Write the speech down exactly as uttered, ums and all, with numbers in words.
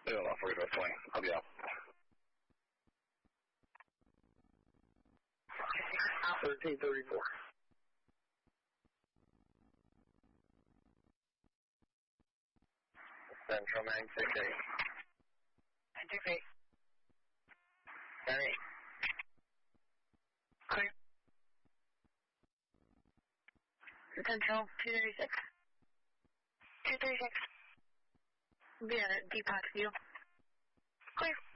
Still off forty-five twenty. I'll be out. thirteen thirty-four. Central nine six eight. nine six eight. nine eight. Clear. Central two thirty-six. two thirty-six. Be a Depot view. Clear.